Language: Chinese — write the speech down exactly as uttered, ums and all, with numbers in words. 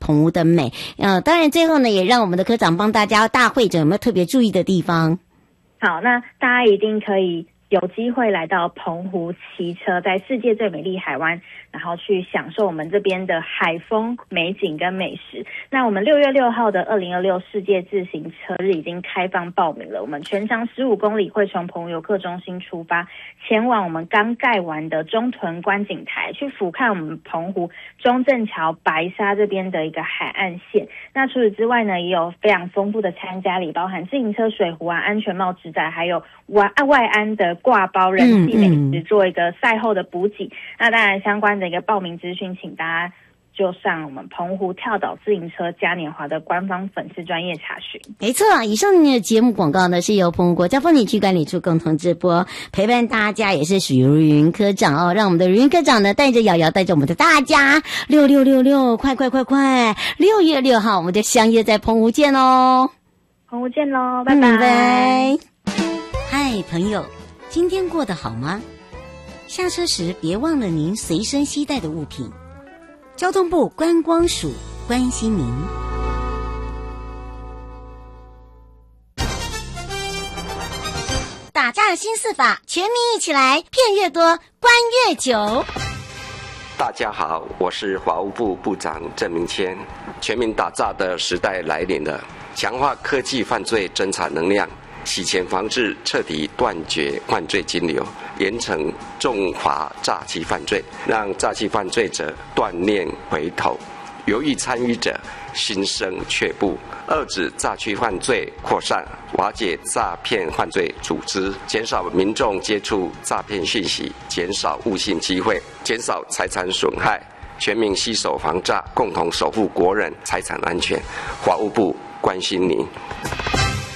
澎湖的美。呃，当然最后呢，也让我们的科长帮大家大会者有没有特别注意的地方？ 好，那大家一定可以有机会来到澎湖骑车，在世界最美丽海湾，然后去享受我们这边的海风、美景跟美食。那我们六月六号的二零二六世界自行车日已经开放报名了，我们全长十五公里，会从澎湖游客中心出发，前往我们刚盖完的中屯观景台，去俯瞰我们澎湖中正桥、白沙这边的一个海岸线。那除此之外呢，也有非常丰富的参加礼，包含自行车、水壶啊、安全帽、纸仔，还有外外安的挂包人气美食，做一个赛后的补给。那当然相关的一个报名资讯，请大家就上我们澎湖跳岛自行车嘉年华的官方粉丝专页查询。 没错，以上的节目广告呢是由澎湖国家风景区管理处共同直播，陪伴大家也是许茹芸科长哦，让我们的茹芸科长呢带着瑶瑶，带着我们的大家六六六六，快快快快，六月六号我们就相约在澎湖见哦， 澎湖见喽，拜拜。 拜拜。嗨，朋友，今天过得好吗？下车时别忘了您随身携带的物品。交通部观光署关心您。打诈新四法，全民一起来，骗越多，关越久。 大家好，我是法务部部长郑明谦。全民打诈的时代来临了，强化科技犯罪侦查能量，洗钱防治，彻底断绝犯罪金流，严惩重罚诈欺犯罪，让诈欺犯罪者断念回头，犹豫参与者心生却步，遏止诈欺犯罪扩散，瓦解诈骗犯罪组织，减少民众接触诈骗讯息，减少误信机会，减少财产损害，全民携手防诈，共同守护国人财产安全。法务部关心您。